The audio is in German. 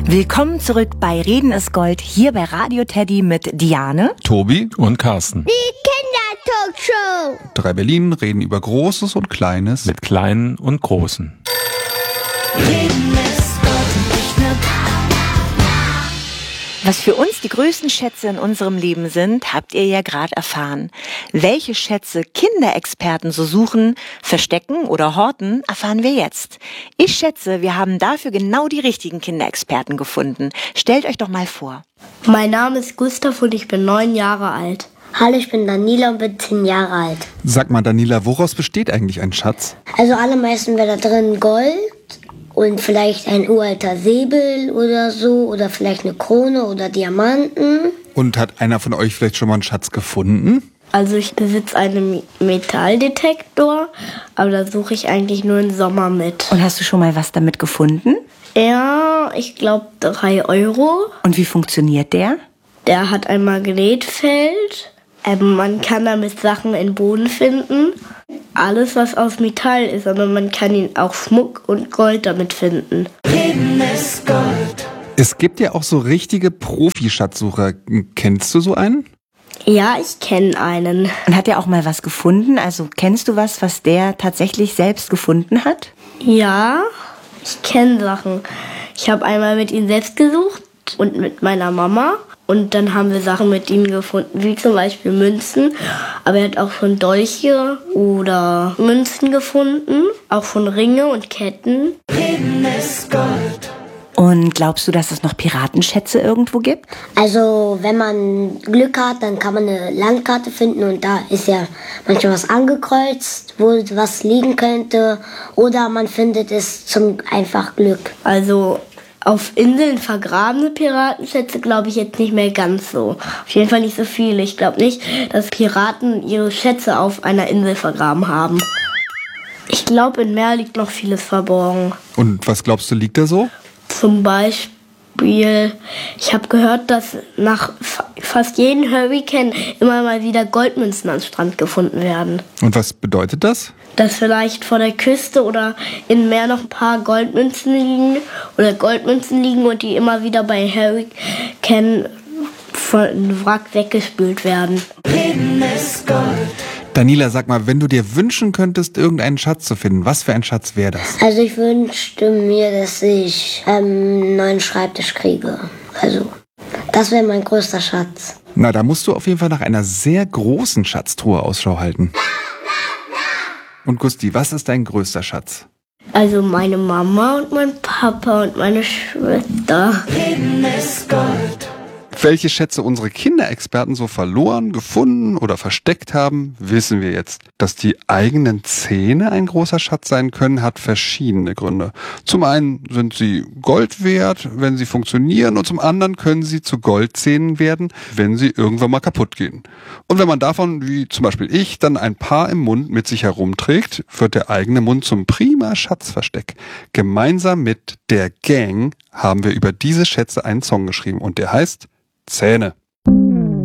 Willkommen zurück bei Reden ist Gold, hier bei Radio Teddy mit Diane, Tobi und Carsten. Die Kindertalkshow. 3 Berlin reden über Großes und Kleines. Mit Kleinen und Großen. Reden ist Gold und nicht nur Was für uns die größten Schätze in unserem Leben sind, habt ihr ja gerade erfahren. Welche Schätze Kinderexperten so suchen, verstecken oder horten, erfahren wir jetzt. Ich schätze, wir haben dafür genau die richtigen Kinderexperten gefunden. Stellt euch doch mal vor. Mein Name ist Gustav und ich bin 9 Jahre alt. Hallo, ich bin Daniela und bin 10 Jahre alt. Sag mal, Daniela, woraus besteht eigentlich ein Schatz? Also allermeisten wäre da drin Gold und vielleicht ein uralter Säbel oder so oder vielleicht eine Krone oder Diamanten. Und hat einer von euch vielleicht schon mal einen Schatz gefunden? Also ich besitze einen Metalldetektor, aber da suche ich eigentlich nur im Sommer mit. Und hast du schon mal was damit gefunden? Ja, ich glaube 3 Euro. Und wie funktioniert der? Der hat ein Magnetfeld. Man kann damit Sachen im Boden finden. Alles, was aus Metall ist, aber man kann ihn auch Schmuck und Gold damit finden. Reden ist Gold. Es gibt ja auch so richtige Profi-Schatzsucher. Kennst du so einen? Ja, ich kenne einen. Und hat er auch mal was gefunden? Also kennst du was der tatsächlich selbst gefunden hat? Ja, ich kenne Sachen. Ich habe einmal mit ihm selbst gesucht und mit meiner Mama. Und dann haben wir Sachen mit ihm gefunden, wie zum Beispiel Münzen. Aber er hat auch schon Dolche oder Münzen gefunden. Auch schon Ringe und Ketten. Reden ist Gold. Und glaubst du, dass es noch Piratenschätze irgendwo gibt? Also wenn man Glück hat, dann kann man eine Landkarte finden und da ist ja manchmal was angekreuzt, wo was liegen könnte. Oder man findet es zum einfach Glück. Also auf Inseln vergrabene Piratenschätze glaube ich jetzt nicht mehr ganz so. Auf jeden Fall nicht so viele. Ich glaube nicht, dass Piraten ihre Schätze auf einer Insel vergraben haben. Ich glaube, im Meer liegt noch vieles verborgen. Und was glaubst du, liegt da so? Zum Beispiel, ich habe gehört, dass nach fast jedem Hurricane immer mal wieder Goldmünzen am Strand gefunden werden. Und was bedeutet das? Dass vielleicht vor der Küste oder im Meer noch ein paar Goldmünzen liegen und die immer wieder bei Hurricane von Wrack weggespült werden. Reden ist Gold. Daniela, sag mal, wenn du dir wünschen könntest, irgendeinen Schatz zu finden, was für ein Schatz wäre das? Also ich wünschte mir, dass ich einen neuen Schreibtisch kriege. Also das wäre mein größter Schatz. Na, da musst du auf jeden Fall nach einer sehr großen Schatztruhe Ausschau halten. Und Gusti, was ist dein größter Schatz? Also meine Mama und mein Papa und meine Schwester. Reden ist Gold. Welche Schätze unsere Kinderexperten so verloren, gefunden oder versteckt haben, wissen wir jetzt. Dass die eigenen Zähne ein großer Schatz sein können, hat verschiedene Gründe. Zum einen sind sie Gold wert, wenn sie funktionieren, und zum anderen können sie zu Goldzähnen werden, wenn sie irgendwann mal kaputt gehen. Und wenn man davon, wie zum Beispiel ich, dann ein paar im Mund mit sich herumträgt, wird der eigene Mund zum prima Schatzversteck. Gemeinsam mit der Gang haben wir über diese Schätze einen Song geschrieben und der heißt Zähne.